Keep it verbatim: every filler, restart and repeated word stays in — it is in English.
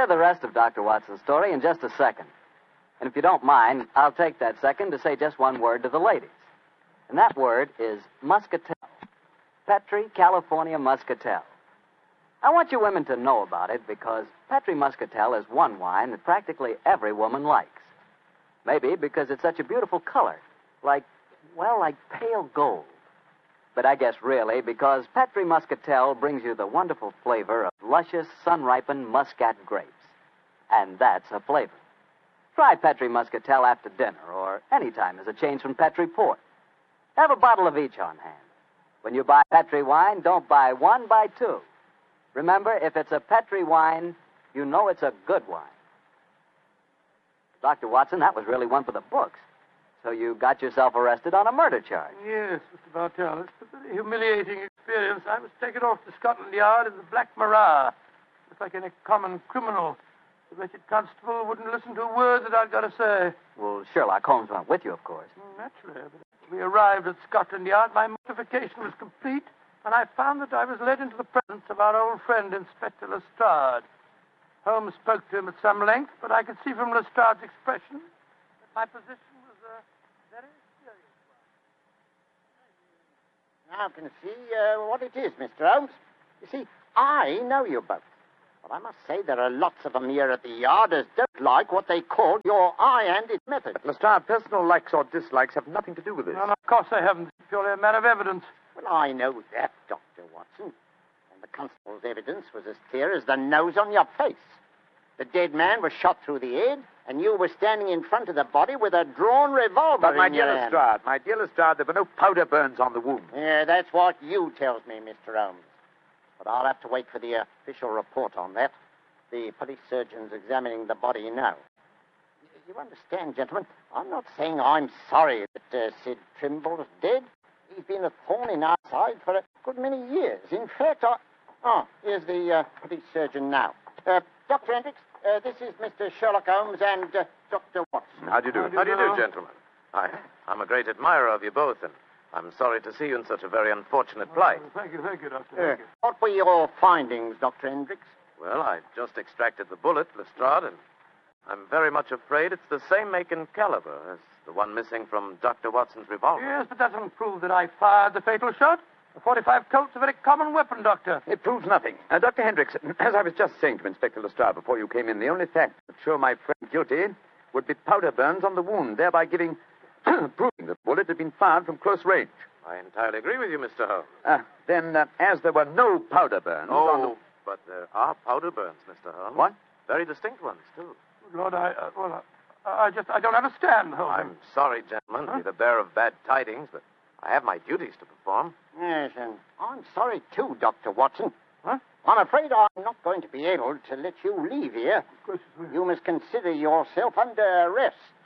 hear the rest of Doctor Watson's story in just a second. And if you don't mind, I'll take that second to say just one word to the ladies. And that word is muscatel. Petri California Muscatel. I want you women to know about it because Petri Muscatel is one wine that practically every woman likes. Maybe because it's such a beautiful color, like, well, like pale gold. But I guess really because Petri Muscatel brings you the wonderful flavor of luscious, sun-ripened muscat grapes. And that's a flavor. Try Petri Muscatel after dinner or any time as a change from Petri Port. Have a bottle of each on hand. When you buy Petri wine, don't buy one, buy two. Remember, if it's a Petri wine, you know it's a good wine. Doctor Watson, that was really one for the books. So you got yourself arrested on a murder charge. Yes, Mister Bartell. It's a very humiliating experience. I was taken off to Scotland Yard in the Black Marat. Just like any common criminal. The wretched constable wouldn't listen to a word that I'd got to say. Well, Sherlock Holmes went with you, of course. Naturally. But we arrived at Scotland Yard. My mortification was complete, and I found that I was led into the presence of our old friend, Inspector Lestrade. Holmes spoke to him at some length, but I could see from Lestrade's expression that my position was a very serious one. Now I can see uh, what it is, Mister Holmes. You see, I know you both. But I must say there are lots of them here at the yard as don't like what they call your high-handed method. But, Lestrade, personal likes or dislikes have nothing to do with this. No, no, of course they haven't. It's purely a matter of evidence. Well, I know that, Doctor Watson. And the constable's evidence was as clear as the nose on your face. The dead man was shot through the head, and you were standing in front of the body with a drawn revolver But, my in dear your hand. Lestrade, my dear Lestrade, there were no powder burns on the wound. Yeah, that's what you tells me, Mister Holmes. But I'll have to wait for the official report on that. The police surgeon's examining the body now. You understand, gentlemen, I'm not saying I'm sorry that uh, Sid Trimble's dead. He's been a thorn in our side for a good many years. In fact, I... Oh, here's the uh, police surgeon now. Uh, Doctor Hendricks, uh, this is Mister Sherlock Holmes and uh, Doctor Watson. How do you do? How do How do you know? do, gentlemen? I, I'm a great admirer of you both, and I'm sorry to see you in such a very unfortunate plight. Oh, thank you, thank you, Doctor. Uh, Thank you. what were your findings, Doctor Hendricks? Well, I just extracted the bullet, Lestrade, and I'm very much afraid it's the same make and caliber as the one missing from Doctor Watson's revolver. Yes, but that doesn't prove that I fired the fatal shot. A forty-five Colt's a very common weapon, Doctor. It proves nothing. Uh, Doctor Hendricks, as I was just saying to Inspector Lestrade before you came in, the only fact that show my friend guilty would be powder burns on the wound, thereby giving, proving that the bullet had been fired from close range. I entirely agree with you, Mister Holmes. Uh, then, uh, as there were no powder burns on the... Oh, but there are powder burns, Mister Holmes. What? Very distinct ones, too. Good Lord, I, uh, well, I, I just, I don't understand the whole I'm thing. sorry, gentlemen, to be the bearer of bad tidings, but I have my duties to perform. Yes, and I'm sorry too, Doctor Watson. Huh? I'm afraid I'm not going to be able to let you leave here. Of course, You must consider yourself under arrest.